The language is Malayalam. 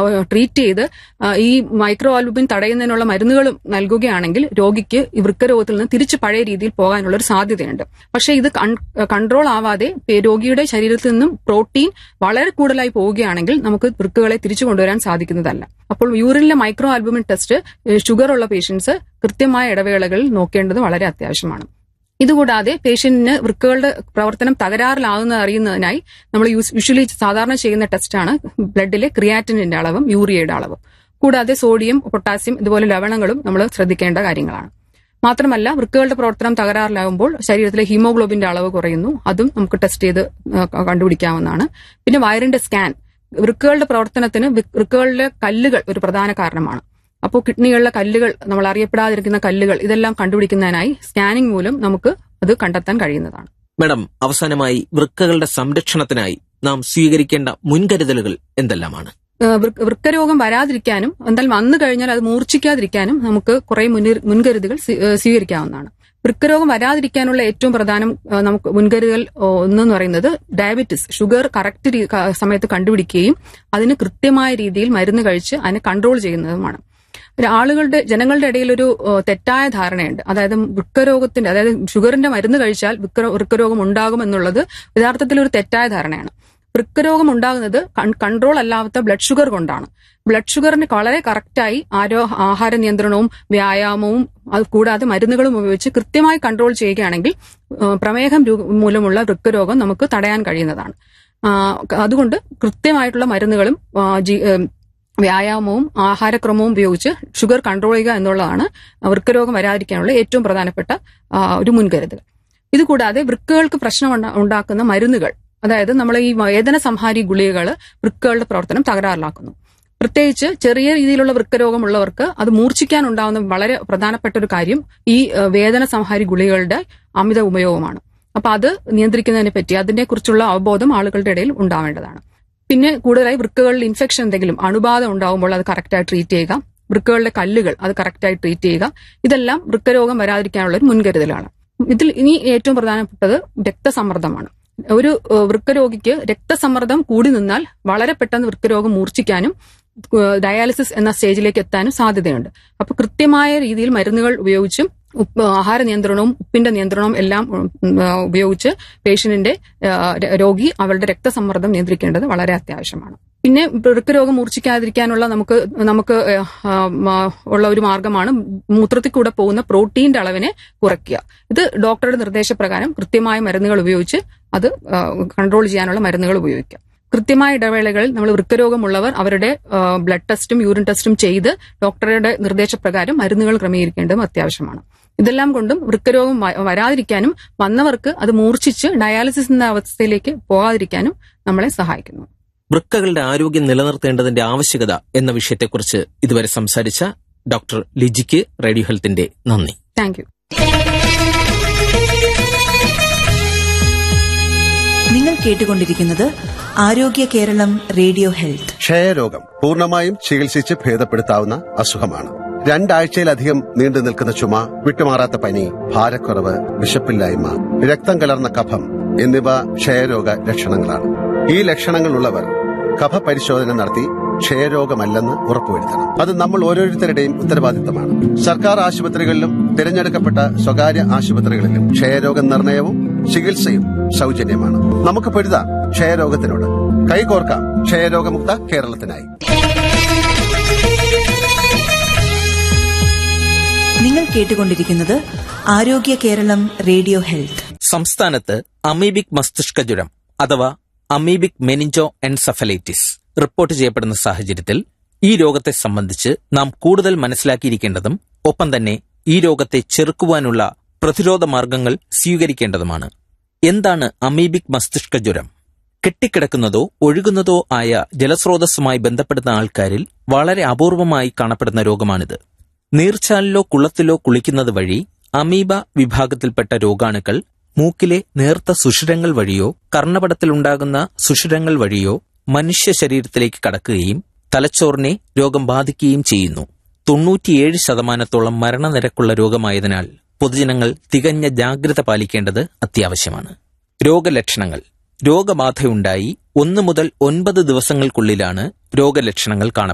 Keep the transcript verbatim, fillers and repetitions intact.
ട്രീറ്റ് ചെയ്ത് ഈ മൈക്രോ ആൽബുമിൻ തടയുന്നതിനുള്ള മരുന്നുകളും നൽകുകയാണെങ്കിൽ രോഗിക്ക് ഈ വൃക്കരോഗത്തിൽ നിന്ന് തിരിച്ച് പഴയ രീതിയിൽ പോകാനുള്ള ഒരു സാധ്യതയുണ്ട്. പക്ഷേ ഇത് കൺട്രോൾ ആവാതെ രോഗിയുടെ ശരീരത്തിൽ നിന്നും പ്രോട്ടീൻ വളരെ കൂടുതലായി പോവുകയാണെങ്കിൽ നമുക്ക് വൃക്കകളെ തിരിച്ചു കൊണ്ടുവരാൻ സാധിക്കുന്നതല്ല. അപ്പോൾ യൂറിനിലെ മൈക്രോ ആൽബുമിൻ ടെസ്റ്റ് ഷുഗർ ഉള്ള പേഷ്യൻസ് കൃത്യമായ ഇടവേളകളിൽ നോക്കേണ്ടത് വളരെ അത്യാവശ്യമാണ്. ഇതുകൂടാതെ പേഷ്യന്റിന് വൃക്കകളുടെ പ്രവർത്തനം തകരാറിലാകുന്നത് അറിയുന്നതിനായി നമ്മൾ യൂഷ്വലി സാധാരണ ചെയ്യുന്ന ടെസ്റ്റാണ് ബ്ലഡിലെ ക്രിയാറ്റിനിന്റെ അളവും യൂറിയയുടെ അളവും. കൂടാതെ സോഡിയം, പൊട്ടാസ്യം ഇതുപോലെ ലവണങ്ങളും നമ്മൾ ശ്രദ്ധിക്കേണ്ട കാര്യങ്ങളാണ്. മാത്രമല്ല വൃക്കകളുടെ പ്രവർത്തനം തകരാറിലാകുമ്പോൾ ശരീരത്തിലെ ഹീമോഗ്ലോബിന്റെ അളവ് കുറയുന്നു. അതും നമുക്ക് ടെസ്റ്റ് ചെയ്ത് കണ്ടുപിടിക്കാവുന്നതാണ്. പിന്നെ വയറിന്റെ സ്കാൻ, വൃക്കകളുടെ പ്രവർത്തനത്തിന് വൃക്കകളിലെ കല്ലുകൾ ഒരു പ്രധാന കാരണമാണ്. അപ്പോൾ കിഡ്നികളിലെ കല്ലുകൾ, നമ്മൾ അറിയപ്പെടാതിരിക്കുന്ന കല്ലുകൾ, ഇതെല്ലാം കണ്ടുപിടിക്കുന്നതിനായി സ്കാനിംഗ് മൂലം നമുക്ക് അത് കണ്ടെത്താൻ കഴിയുന്നതാണ്. മാഡം, അവസാനമായി വൃക്കകളുടെ സംരക്ഷണത്തിനായി നാം സ്വീകരിക്കേണ്ട മുൻകരുതലുകൾ എന്തെല്ലാമാണ്? വൃക്കരോഗം വരാതിരിക്കാനും എന്നാൽ വന്നു കഴിഞ്ഞാൽ അത് മൂർച്ഛിക്കാതിരിക്കാനും നമുക്ക് കുറെ മുൻകരുതലുകൾ സ്വീകരിക്കാവുന്നതാണ്. വൃക്കരോഗം വരാതിരിക്കാനുള്ള ഏറ്റവും പ്രധാനം നമുക്ക് മുൻകരുതൽ ഒന്നെന്ന് പറയുന്നത് ഡയബറ്റിസ്, ഷുഗർ കറക്റ്റ് സമയത്ത് കണ്ടുപിടിക്കുകയും അതിന് കൃത്യമായ രീതിയിൽ മരുന്ന് കഴിച്ച് അതിനെ കൺട്രോൾ ചെയ്യുന്നതുമാണ്. ആളുകളുടെ ജനങ്ങളുടെ ഇടയിൽ ഒരു തെറ്റായ ധാരണയുണ്ട്. അതായത് വൃക്കരോഗത്തിന്റെ അതായത് ഷുഗറിന്റെ മരുന്ന് കഴിച്ചാൽ വൃക്കരോഗം ഉണ്ടാകും എന്നുള്ളത് യഥാർത്ഥത്തിൽ ഒരു തെറ്റായ ധാരണയാണ്. വൃക്കരോഗം ഉണ്ടാകുന്നത് കൺട്രോൾ അല്ലാത്ത ബ്ലഡ് ഷുഗർ കൊണ്ടാണ്. ബ്ലഡ് ഷുഗറിന് വളരെ കറക്റ്റായി ആരോ ആഹാര നിയന്ത്രണവും വ്യായാമവും അത് കൂടാതെ മരുന്നുകളും ഉപയോഗിച്ച് കൃത്യമായി കൺട്രോൾ ചെയ്യുകയാണെങ്കിൽ പ്രമേഹം മൂലമുള്ള വൃക്കരോഗം നമുക്ക് തടയാൻ കഴിയുന്നതാണ്. അതുകൊണ്ട് കൃത്യമായിട്ടുള്ള മരുന്നുകളും വ്യായാമവും ആഹാരക്രമവും ഉപയോഗിച്ച് ഷുഗർ കൺട്രോൾ ചെയ്യുക എന്നുള്ളതാണ് വൃക്കരോഗം വരാതിരിക്കാനുള്ള ഏറ്റവും പ്രധാനപ്പെട്ട ഒരു മുൻകരുതൽ. ഇതുകൂടാതെ വൃക്കകൾക്ക് പ്രശ്നം ഉണ്ടാക്കുന്ന മരുന്നുകൾ, അതായത് നമ്മൾ ഈ വേദന സംഹാരി ഗുളികകൾ വൃക്കകളുടെ പ്രവർത്തനം തകരാറിലാക്കുന്നു. പ്രത്യേകിച്ച് ചെറിയ രീതിയിലുള്ള വൃക്കരോഗമുള്ളവർക്ക് അത് മൂർച്ഛിക്കാനുണ്ടാവുന്ന വളരെ പ്രധാനപ്പെട്ട ഒരു കാര്യം ഈ വേദന സംഹാരി ഗുളികകളുടെ അമിത ഉപയോഗമാണ്. അപ്പൊ അത് നിയന്ത്രിക്കുന്നതിനെ പറ്റി അതിനെക്കുറിച്ചുള്ള അവബോധം ആളുകളുടെ ഇടയിൽ ഉണ്ടാവേണ്ടതാണ്. പിന്നെ കൂടുതലായി വൃക്കകളിൽ ഇൻഫെക്ഷൻ എന്തെങ്കിലും അണുബാധ ഉണ്ടാവുമ്പോൾ അത് കറക്റ്റായി ട്രീറ്റ് ചെയ്യുക, വൃക്കകളിലെ കല്ലുകൾ അത് കറക്റ്റായി ട്രീറ്റ് ചെയ്യുക, ഇതെല്ലാം വൃക്കരോഗം വരാതിരിക്കാനുള്ള ഒരു മുൻകരുതലാണ്. ഇതിൽ ഇനി ഏറ്റവും പ്രധാനപ്പെട്ടത് രക്തസമ്മർദ്ദമാണ്. ഒരു വൃക്കരോഗിക്ക് രക്തസമ്മർദ്ദം കൂടി നിന്നാൽ വളരെ പെട്ടെന്ന് വൃക്കരോഗം മൂർച്ഛിക്കാനും ഡയാലിസിസ് എന്ന സ്റ്റേജിലേക്ക് എത്താനും സാധ്യതയുണ്ട്. അപ്പൊ കൃത്യമായ രീതിയിൽ മരുന്നുകൾ ഉപയോഗിച്ചും ആഹാര നിയന്ത്രണവും ഉപ്പിന്റെ നിയന്ത്രണവും എല്ലാം ഉപയോഗിച്ച് പേഷ്യന്റിന്റെ രോഗി അവരുടെ രക്തസമ്മർദ്ദം നിയന്ത്രിക്കേണ്ടത് വളരെ അത്യാവശ്യമാണ്. പിന്നെ വൃക്കരോഗം മൂർച്ഛിക്കാതിരിക്കാനുള്ള നമുക്ക് നമുക്ക് ഉള്ള ഒരു മാർഗമാണ് മൂത്രത്തിൽ കൂടെ പോകുന്ന പ്രോട്ടീന്റെ അളവിനെ കുറയ്ക്കുക. ഇത് ഡോക്ടറുടെ നിർദ്ദേശപ്രകാരം കൃത്യമായ മരുന്നുകൾ ഉപയോഗിച്ച് അത് കൺട്രോൾ ചെയ്യാനുള്ള മരുന്നുകൾ ഉപയോഗിക്കുക. കൃത്യമായ ഇടവേളകളിൽ നമ്മൾ വൃക്കരോഗമുള്ളവർ അവരുടെ ബ്ലഡ് ടെസ്റ്റും യൂറിൻ ടെസ്റ്റും ചെയ്ത് ഡോക്ടറുടെ നിർദ്ദേശപ്രകാരം മരുന്നുകൾ ക്രമീകരിക്കേണ്ടതും അത്യാവശ്യമാണ്. ഇതെല്ലാം കൊണ്ടും വൃക്കരോഗം വരാതിരിക്കാനും വന്നവർക്ക് അത് മൂർച്ഛിച്ച് ഡയാലിസിസ് എന്ന അവസ്ഥയിലേക്ക് പോകാതിരിക്കാനും നമ്മളെ സഹായിക്കുന്നു. വൃക്കകളുടെ ആരോഗ്യം നിലനിർത്തേണ്ടതിന്റെ ആവശ്യകത എന്ന വിഷയത്തെക്കുറിച്ച് ഇതുവരെ സംസാരിച്ച ഡോക്ടർ ലിജിക്ക് റേഡിയോ ഹെൽത്തിന്റെ നന്ദി. Thank you. നിങ്ങൾ കേട്ടുകൊണ്ടിരിക്കുന്നത് ആരോഗ്യ കേരളം റേഡിയോ ഹെൽത്ത്. ക്ഷയരോഗം പൂർണ്ണമായും ചികിത്സിച്ച് ഭേദപ്പെടുത്താവുന്ന അസുഖമാണ്. രണ്ടാഴ്ചയിലധികം നീണ്ടു നിൽക്കുന്ന ചുമ, വിട്ടുമാറാത്ത പനി, ഭാരക്കുറവ്, വിശപ്പില്ലായ്മ, രക്തം കലർന്ന കഫം എന്നിവ ക്ഷയരോഗ ലക്ഷണങ്ങളാണ്. ഈ ലക്ഷണങ്ങളുള്ളവർ കഫ പരിശോധന നടത്തി ക്ഷയരോഗമല്ലെന്ന് ഉറപ്പുവരുത്തണം. അത് നമ്മൾ ഓരോരുത്തരുടെയും ഉത്തരവാദിത്തമാണ്. സർക്കാർ ആശുപത്രികളിലും തിരഞ്ഞെടുക്കപ്പെട്ട സ്വകാര്യ ആശുപത്രികളിലും ക്ഷയരോഗ നിർണയവും ചികിത്സയും സൗജന്യമാണ്. നമുക്ക് പൊരുതാം ക്ഷയരോഗത്തിനോട്. കൈകോർക്കാം ക്ഷയരോഗമുക്ത കേരളത്തിനായി. നിങ്ങൾ കേട്ടുകൊണ്ടിരിക്കുന്നത് ആരോഗ്യ കേരളം റേഡിയോ ഹെൽത്ത്. സംസ്ഥാനത്ത് അമീബിക് മസ്തിഷ്ക ജ്വരം അഥവാ അമീബിക് മെനിഞ്ചോ എൻസെഫലൈറ്റിസ് റിപ്പോർട്ട് ചെയ്യപ്പെടുന്ന സാഹചര്യത്തിൽ ഈ രോഗത്തെ സംബന്ധിച്ച് നാം കൂടുതൽ മനസ്സിലാക്കിയിരിക്കേണ്ടതും ഒപ്പം തന്നെ ഈ രോഗത്തെ ചെറുക്കുവാനുള്ള പ്രതിരോധ മാർഗങ്ങൾ സ്വീകരിക്കേണ്ടതുമാണ്. എന്താണ് അമീബിക് മസ്തിഷ്ക ജ്വരം? കെട്ടിക്കിടക്കുന്നതോ ഒഴുകുന്നതോ ആയ ജലസ്രോതസ്സുമായി ബന്ധപ്പെടുന്ന ആൾക്കാരിൽ വളരെ അപൂർവമായി കാണപ്പെടുന്ന രോഗമാണിത്. നീർച്ചാലിലോ കുളത്തിലോ കുളിക്കുന്നത് വഴി അമീബ വിഭാഗത്തിൽപ്പെട്ട രോഗാണുക്കൾ മൂക്കിലെ നേർത്ത സുഷിരങ്ങൾ വഴിയോ കർണപടത്തിലുണ്ടാകുന്ന സുഷിരങ്ങൾ വഴിയോ മനുഷ്യ ശരീരത്തിലേക്ക് കടക്കുകയും തലച്ചോറിനെ രോഗം ബാധിക്കുകയും ചെയ്യുന്നു. തൊണ്ണൂറ്റിയേഴ് ശതമാനത്തോളം മരണനിരക്കുള്ള രോഗമായതിനാൽ പൊതുജനങ്ങൾ തികഞ്ഞ ജാഗ്രത പാലിക്കേണ്ടത് അത്യാവശ്യമാണ്. രോഗലക്ഷണങ്ങൾ. രോഗബാധയുണ്ടായി ഒന്ന് മുതൽ ഒൻപത് ദിവസങ്ങൾക്കുള്ളിലാണ് രോഗലക്ഷണങ്ങൾ കാണപ്പെടുന്നത്.